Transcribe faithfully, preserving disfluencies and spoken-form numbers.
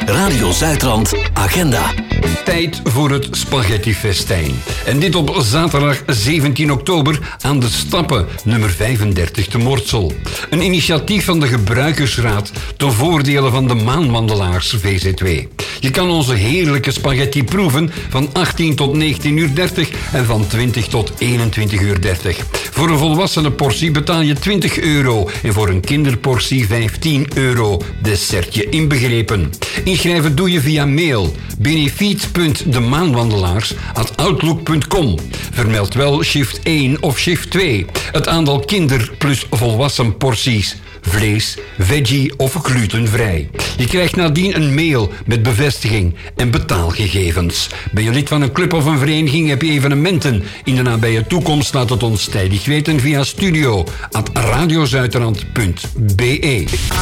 Radio Zuidrand Agenda. Tijd voor het spaghettifestijn. En dit op zaterdag zeventien oktober aan de Stappen, nummer vijfendertig te Mortsel. Een initiatief van de Gebruikersraad ten voordele van de Maanwandelaars V Z W. Je kan onze heerlijke spaghetti proeven van achttien tot negentien uur dertig en van twintig tot eenentwintig uur dertig. Voor een volwassene portie betaal je twintig euro en voor een kinderportie vijftien euro. Dessertje inbegrepen. Inschrijven doe je via mail benefiet punt de maanwandelaars at outlook punt com. Vermeld wel shift één of shift twee. Het aantal kinder- plus volwassen porties. Vlees, veggie of glutenvrij. Je krijgt nadien een mail met bevestiging en betaalgegevens. Ben je lid van een club of een vereniging, heb je evenementen in de nabije toekomst, laat het ons tijdig weten via studio at radiozuiderland punt be.